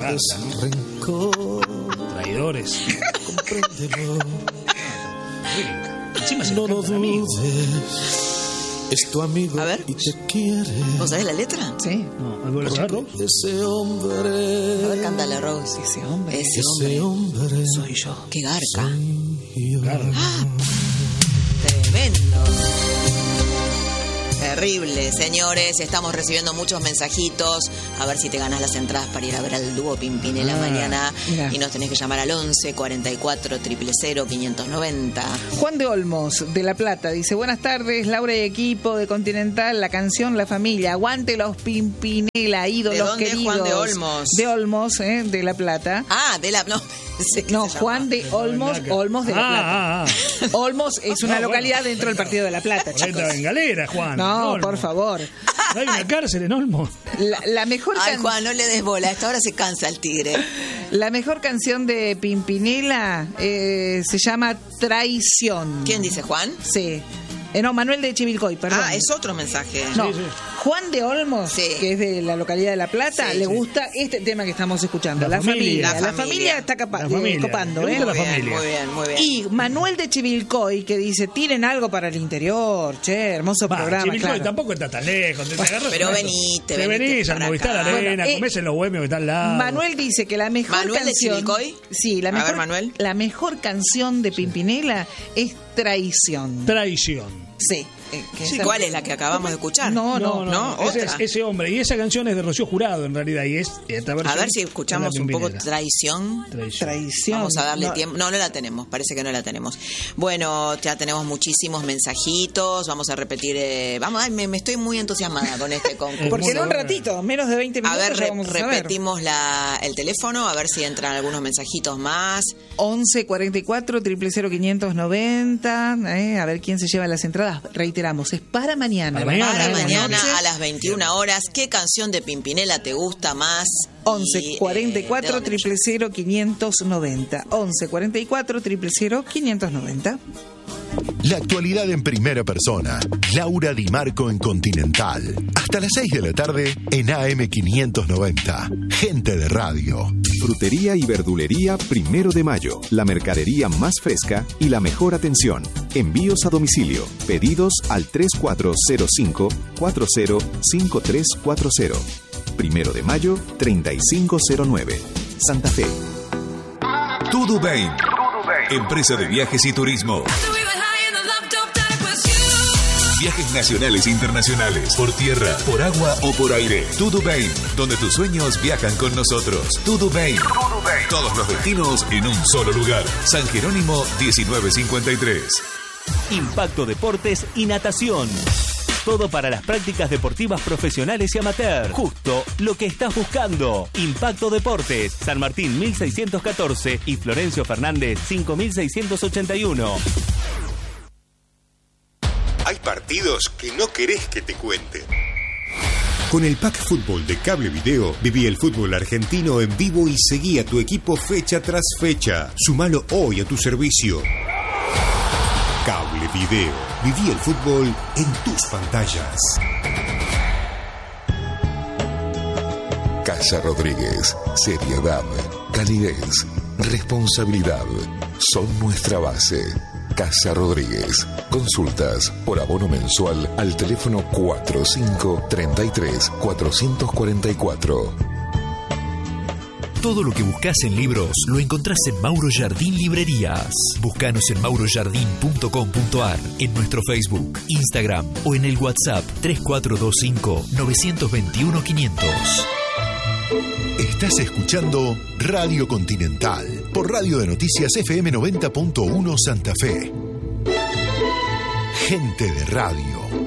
guardes rencor. Traidores. Compréndelo. Encima se No lo lo canta al amigo. dudes. Es tu amigo A ver. y te quiere. ¿Vos sabés la letra? Sí. No, ¿algo de los Rose? Ese A ver, hombre. cántale, Rose. Ese hombre. Ese hombre. Soy yo. Qué garca. Yo. Claro. Tremendo. Terrible, señores. Estamos recibiendo muchos mensajitos. A ver si te ganas las entradas para ir a ver al dúo Pimpinela mañana. Mirá. Y nos tenés que llamar al 11 44 000 590. Juan de Olmos, de La Plata, dice: buenas tardes, Laura y equipo de Continental, la canción La Familia, aguante los Pimpinela, ídolos ¿De dónde, queridos. Juan de Olmos? De Olmos, de La Plata. Ah, de la... No, pensé que No, se Juan llamaba. de Olmos, Olmos de La Plata. Ah. Olmos es una bueno. localidad dentro del partido de La Plata, Por ahí chicos. estaba en galera, Juan. No, Olmo. por favor. ¿No hay una cárcel en Olmo? La mejor Ay, Juan, no le des bola. A esta hora se cansa el tigre. La mejor canción de Pimpinela se llama Traición. ¿Quién dice, Juan? Sí. No, Manuel de Chivilcoy, perdón. Ah, es otro mensaje. No, Sí, sí. Juan de Olmos, Sí. que es de la localidad de La Plata, Sí, le sí. gusta este tema que estamos escuchando, La la familia. familia. La familia está La familia. copando, Me gusta ¿eh? la Muy bien, familia. muy bien, muy bien. Y Manuel de Chivilcoy, que dice: tiren algo para el interior, che, hermoso Va, programa, Chivilcoy claro. tampoco está tan lejos. Te agarras Pero con eso. venite, Te venite venís al para Movistar acá. Arena, Bueno, comés en los bohemios que está al lado. Manuel dice que la mejor ¿Manuel de canción... Chivilcoy? Sí, A ver, Manuel. la mejor canción de Pimpinela es Traición. Traición. Sí. Sí, ¿cuál es la que acabamos de escuchar? No, Ese, otra. ese hombre. Y esa canción es de Rocío Jurado, en realidad. Y es esta A versión ver si es escuchamos la un poco Pimpinela. Traición. Traición. Vamos a darle No. tiempo. No la tenemos, parece que no la tenemos. Bueno, ya tenemos muchísimos mensajitos. Vamos a repetir. Me estoy muy entusiasmada con este concurso. Porque en un ratito, menos de 20 A minutos, ver, ya vamos a saber. repetimos el teléfono, a ver si entran algunos mensajitos más. 11 44 000 590. A ver quién se lleva las entradas. Reiteramos, es para mañana. Para mañana, Para la mañana noche. a las 21 horas. ¿Qué canción de Pimpinela te gusta más? 11 Y, 44 ¿de dónde? 000 590. 11 44 000 590. La actualidad en primera persona. Laura Di Marco en Continental. Hasta las 6 de la tarde en AM 590. Gente de radio. Frutería y verdulería 1 de Mayo. La mercadería más fresca y la mejor atención. Envíos a domicilio. Pedidos al 3405-405340. 1 de Mayo 3509. Santa Fe. Tudo Bem. Empresa de viajes y turismo. Viajes nacionales e internacionales, por tierra, por agua o por aire. Tudo Bem, donde tus sueños viajan con nosotros. Tudo Bem. Todos los destinos en un solo lugar. San Jerónimo 1953. Impacto Deportes y Natación. Todo para las prácticas deportivas profesionales y amateur. Justo lo que estás buscando. Impacto Deportes, San Martín 1614 y Florencio Fernández 5681. Hay partidos que no querés que te cuenten. Con el Pack Fútbol de Cable Video, viví el fútbol argentino en vivo y seguí a tu equipo fecha tras fecha. Sumalo hoy a tu servicio. Cable Video. Viví el fútbol en tus pantallas. Casa Rodríguez. Seriedad, calidez, responsabilidad son nuestra base. Casa Rodríguez. Consultas por abono mensual al teléfono 4533-444. Todo lo que buscas en libros lo encontrás en Mauro Jardín Librerías. Búscanos en maurojardín.com.ar, en nuestro Facebook, Instagram o en el WhatsApp 3425-921-500. Estás escuchando Radio Continental por Radio de Noticias FM 90.1 Santa Fe. Gente de radio.